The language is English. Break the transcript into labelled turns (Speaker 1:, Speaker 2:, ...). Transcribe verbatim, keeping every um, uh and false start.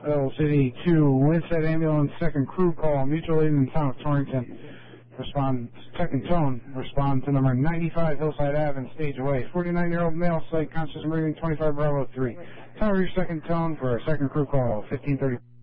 Speaker 1: L City two, Winsett Ambulance, second crew call, mutual aid in the town of Torrington. Respond, second tone, respond to number ninety-five Hillside Avenue, stage away. forty-nine-year-old male, slight conscious and breathing, twenty-five Bravo three. Time of your second tone for a second crew call, fifteen thirty.